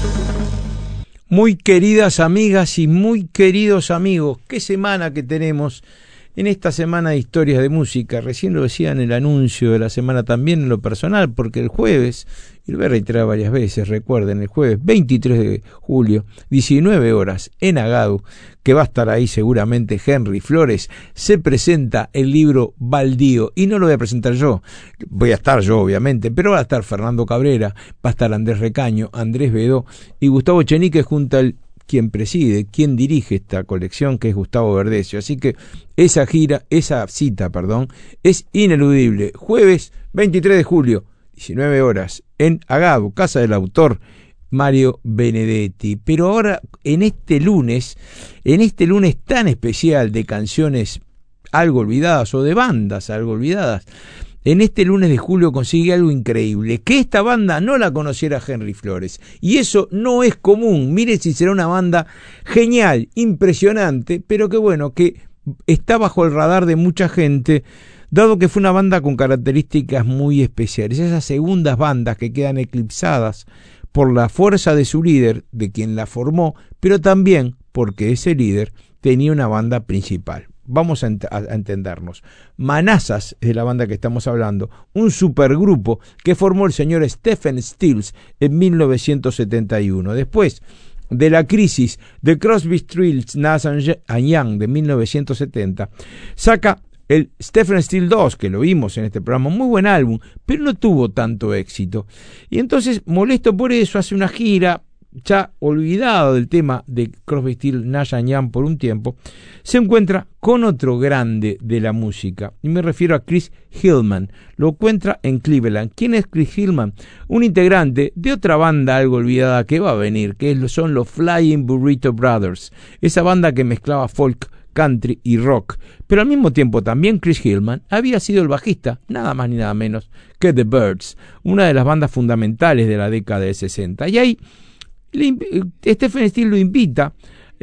Muy queridas amigas y muy queridos amigos, qué semana que tenemos en esta semana de historias de música. Recién lo decía en el anuncio de la semana, también en lo personal, porque el jueves, y lo voy a reiterar varias veces, recuerden, el jueves 23 de julio, 19 horas, en Agadu, que va a estar ahí seguramente Henry Flores, se presenta el libro Baldío, y no lo voy a presentar yo, voy a estar yo obviamente, pero va a estar Fernando Cabrera, va a estar Andrés Recaño, Andrés Bedó y Gustavo Chenique junto al quien preside, quien dirige esta colección, que es Gustavo Verdecio. Así que esa cita, es ineludible. Jueves 23 de julio, 19 horas, en Agadu, casa del autor Mario Benedetti. Pero ahora, en este lunes tan especial de canciones algo olvidadas o de bandas algo olvidadas, en este lunes de julio consigue algo increíble, que esta banda no la conociera Henry Flores, y eso no es común. Mire si será una banda genial, impresionante, pero que bueno, que está bajo el radar de mucha gente, dado que fue una banda con características muy especiales, esas segundas bandas que quedan eclipsadas por la fuerza de su líder, de quien la formó, pero también porque ese líder tenía una banda principal. Vamos a entendernos. Manassas es de la banda que estamos hablando, un supergrupo que formó el señor Stephen Stills en 1971. Después de la crisis de Crosby, Stills, Nash and Young de 1970, saca el Stephen Stills 2, que lo vimos en este programa, muy buen álbum, pero no tuvo tanto éxito. Y entonces, molesto por eso, hace una gira, ya olvidado del tema de Crosby, Stills, Nash and Young por un tiempo, se encuentra con otro grande de la música, y me refiero a Chris Hillman. Lo encuentra en Cleveland. ¿Quién es Chris Hillman? Un integrante de otra banda algo olvidada que va a venir, que son los Flying Burrito Brothers, esa banda que mezclaba folk, country y rock. Pero al mismo tiempo también Chris Hillman había sido el bajista, nada más ni nada menos que The Byrds, una de las bandas fundamentales de la década de 60. Y ahí Stephen Stills lo invita,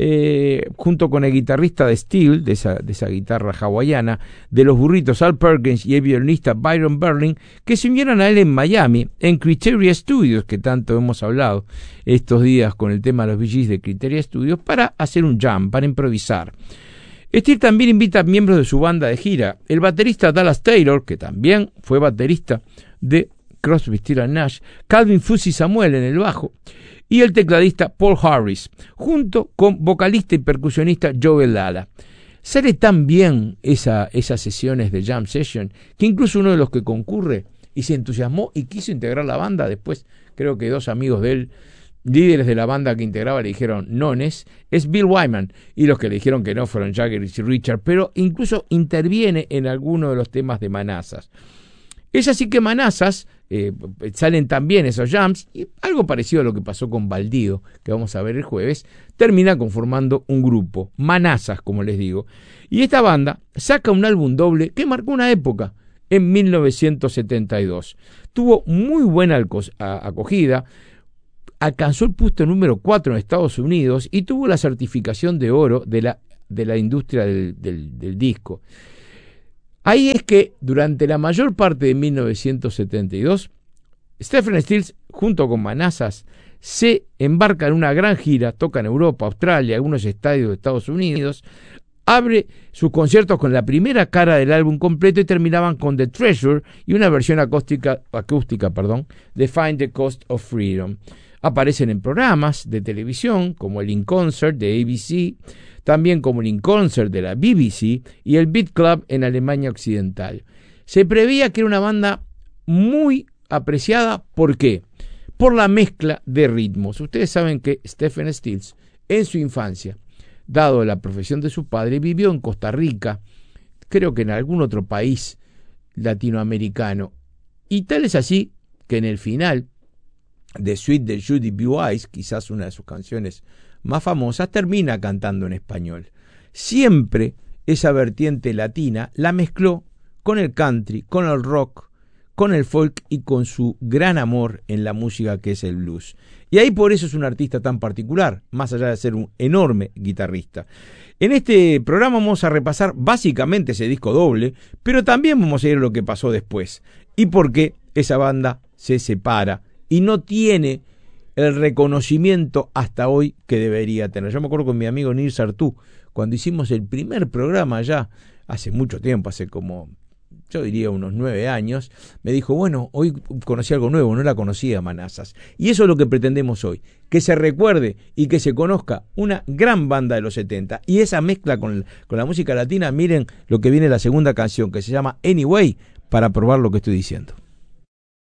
junto con el guitarrista de Stills, de esa guitarra hawaiana, de los Burritos, Al Perkins, y el violinista Byron Berlin, que se unieran a él en Miami, en Criteria Studios, que tanto hemos hablado estos días con el tema de los Bee Gees de Criteria Studios, para hacer un jam, para improvisar. Stills también invita a miembros de su banda de gira, el baterista Dallas Taylor, que también fue baterista de Crosby, Stills and Nash, Calvin Fuzzy Samuel en el bajo, y el tecladista Paul Harris, junto con vocalista y percusionista Joel Lala. Sale tan bien esas sesiones de jam session, que incluso uno de los que concurre y se entusiasmó y quiso integrar la banda, después creo que dos amigos de él, líderes de la banda que integraba, le dijeron nones, es Bill Wyman, y los que le dijeron que no fueron Jagger y Richard, pero incluso interviene en alguno de los temas de Manassas. Es así que Manassas, salen también esos jams, y algo parecido a lo que pasó con Baldío, que vamos a ver el jueves, termina conformando un grupo, Manassas, como les digo. Y esta banda saca un álbum doble que marcó una época, en 1972. Tuvo muy buena acogida, alcanzó el puesto número 4 en Estados Unidos y tuvo la certificación de oro de la industria del disco. Ahí es que durante la mayor parte de 1972, Stephen Stills, junto con Manassas, se embarca en una gran gira, toca en Europa, Australia, algunos estadios de Estados Unidos, abre sus conciertos con la primera cara del álbum completo y terminaban con The Treasure y una versión acústica, de Find the Cost of Freedom. Aparecen en programas de televisión como el In Concert de ABC, también como el In Concert de la BBC y el Beat Club en Alemania Occidental. Se preveía que era una banda muy apreciada. ¿Por qué? Por la mezcla de ritmos. Ustedes saben que Stephen Stills, en su infancia, dado la profesión de su padre, vivió en Costa Rica, creo que en algún otro país latinoamericano, y tal es así que en el final de Sweet de Judy B. Wise, quizás una de sus canciones más famosas, termina cantando en español. Siempre esa vertiente latina la mezcló con el country, con el rock, con el folk y con su gran amor en la música que es el blues. Y ahí por eso es un artista tan particular, más allá de ser un enorme guitarrista. En este programa vamos a repasar básicamente ese disco doble, pero también vamos a ir a lo que pasó después y por qué esa banda se separa y no tiene el reconocimiento hasta hoy que debería tener. Yo me acuerdo con mi amigo Nils Artú, cuando hicimos el primer programa ya, hace mucho tiempo, hace como, yo diría unos 9 años, me dijo, bueno, hoy conocí algo nuevo, no la conocía Manazas. Y eso es lo que pretendemos hoy, que se recuerde y que se conozca una gran banda de los 70. Y esa mezcla con la música latina, miren lo que viene la segunda canción, que se llama Anyway, para probar lo que estoy diciendo.